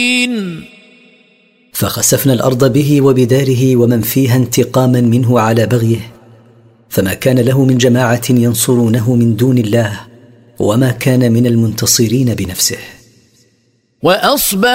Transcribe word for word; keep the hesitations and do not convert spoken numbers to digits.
فخسفنا الأرض به وبداره ومن فيها انتقاما منه على بغيه، فما كان له من جماعة ينصرونه من دون الله، وما كان من المنتصرين بنفسه. وأصبح